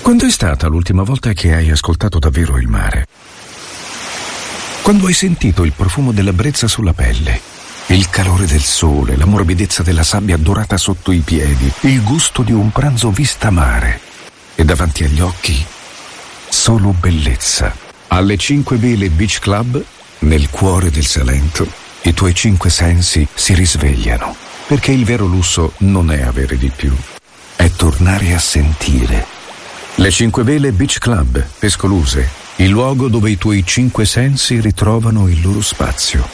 Quando è stata l'ultima volta che hai ascoltato davvero il mare? Quando hai sentito il profumo della brezza sulla pelle, il calore del sole, la morbidezza della sabbia dorata sotto i piedi, il gusto di un pranzo vista mare e davanti agli occhi solo bellezza. Alle 5 Vele Beach Club, nel cuore del Salento, i tuoi 5 sensi si risvegliano, perché il vero lusso non è avere di più, è tornare a sentire. Le 5 Vele Beach Club, Pescoluse, il luogo dove i tuoi 5 sensi ritrovano il loro spazio.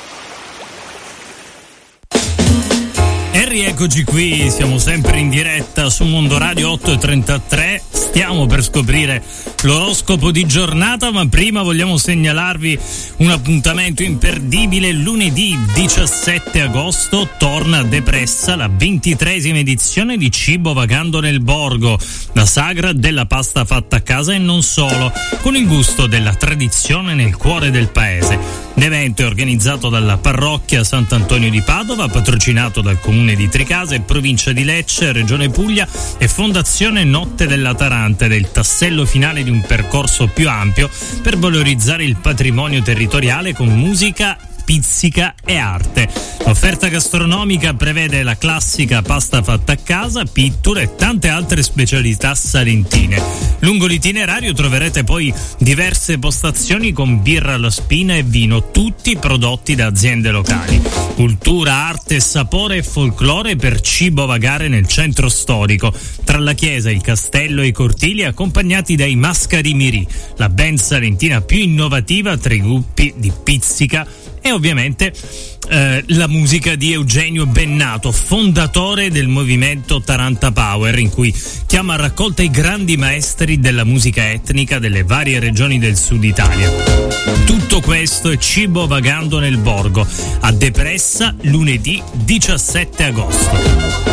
E rieccoci qui, siamo sempre in diretta su Mondo Radio 8:33, stiamo per scoprire l'oroscopo di giornata, ma prima vogliamo segnalarvi un appuntamento imperdibile. Lunedì 17 agosto torna a Depressa la 23esima edizione di Cibo Vagando nel Borgo, la sagra della pasta fatta a casa e non solo, con il gusto della tradizione nel cuore del paese. L'evento è organizzato dalla parrocchia Sant'Antonio di Padova, patrocinato dal Comune di Tricase, Provincia di Lecce, Regione Puglia e Fondazione Notte della Taranta, del tassello finale di un percorso più ampio per valorizzare il patrimonio territoriale con musica, pizzica e arte. L'offerta gastronomica prevede la classica pasta fatta a casa, pittura e tante altre specialità salentine. Lungo l'itinerario troverete poi diverse postazioni con birra alla spina e vino, tutti prodotti da aziende locali. Cultura, arte, sapore e folklore per cibo vagare nel centro storico, tra la chiesa, il castello e i cortili, accompagnati dai Mascari Mirì, la band salentina più innovativa tra i gruppi di pizzica e ovviamente la musica di Eugenio Bennato, fondatore del movimento Taranta Power, in cui chiama a raccolta i grandi maestri della musica etnica delle varie regioni del sud Italia. Tutto questo è Cibo Vagando nel Borgo, a Depressa, lunedì 17 agosto.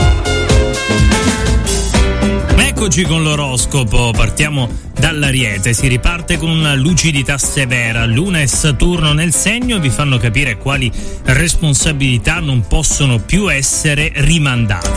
Eccoci con l'oroscopo, partiamo dall'Ariete, si riparte con una lucidità severa, Luna e Saturno nel segno vi fanno capire quali responsabilità non possono più essere rimandate.